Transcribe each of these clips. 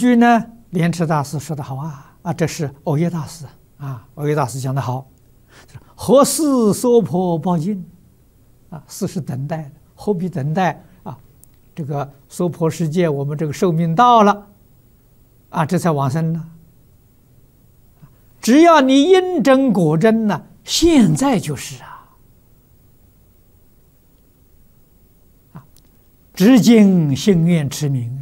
句呢，莲池大师说的好这是藕益大师藕益大师讲的好，何事娑婆报尽事是等待的，何必等待这个娑婆世界，我们这个寿命到了这才往生呢？只要你因真果真呢，现在就是知经信愿持名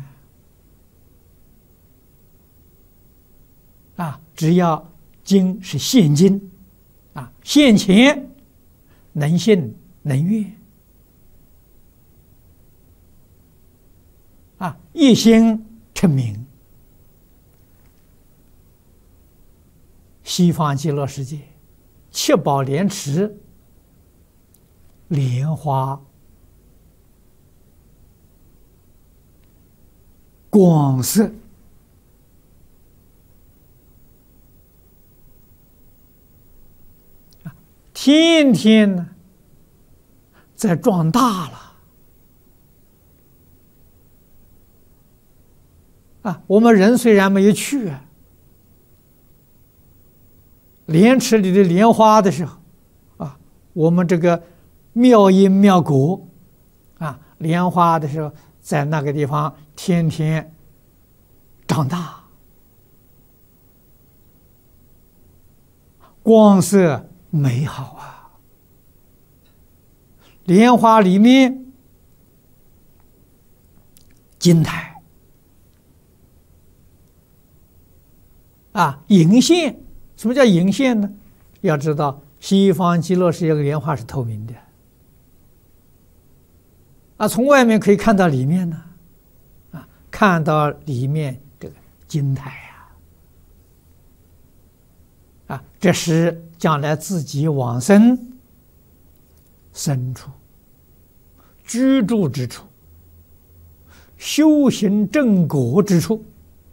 只要经是现经现前能信能愿一心称名，西方极乐世界七宝莲池莲花光色天天呢在壮大了我们人虽然没有去莲池里的莲花的时候我们这个妙因妙果莲花的时候，在那个地方天天长大，光色美好莲花里面金台银线。什么叫银线呢？要知道西方极乐世界的莲花是透明的从外面可以看到里面呢看到里面这个金台这是将来自己往生身处居住之处修行正果之处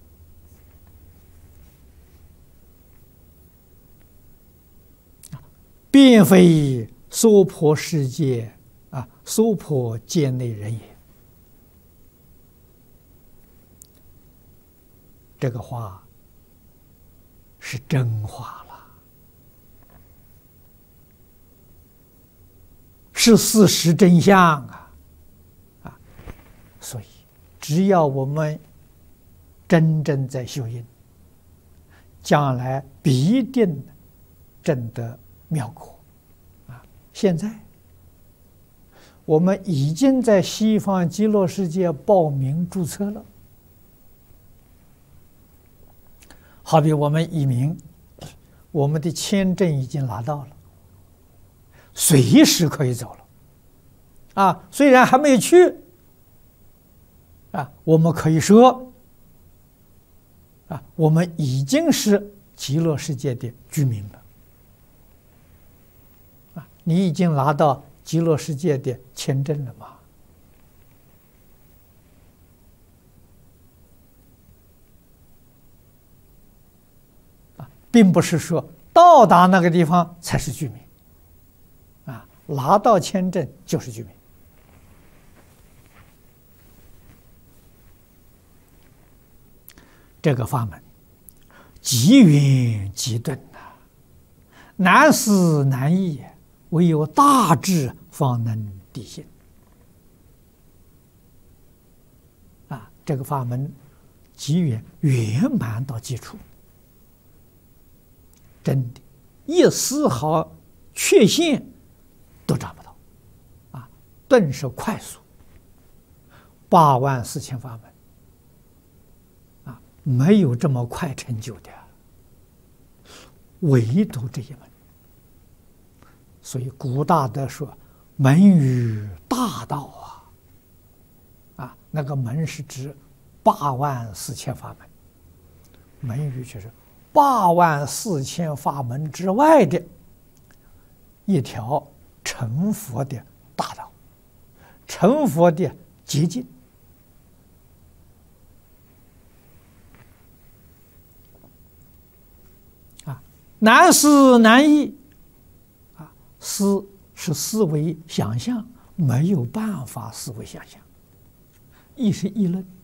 便非娑婆世界娑婆界内人也。这个话是真话了，是事实真相所以只要我们真正在修因，将来必定证得妙果现在我们已经在西方极乐世界报名注册了，好比我们移民，我们的签证已经拿到了，随时可以走了虽然还没有去我们可以说我们已经是极乐世界的居民了你已经拿到极乐世界的签证了吗？并不是说到达那个地方才是居民拿到签证就是居民。这个法门极圆极顿难思难议，唯有大智方能地现这个法门极圆圆满到基础，真的一丝毫缺陷都找不到顿时快速84000法门没有这么快成就的，唯独这一门。所以古大德说门于大道那个门是指84000法门，门于就是84000法门之外的一条成佛的大道，成佛的捷径难思难议思是思维想象，没有办法思维想象；议是议论。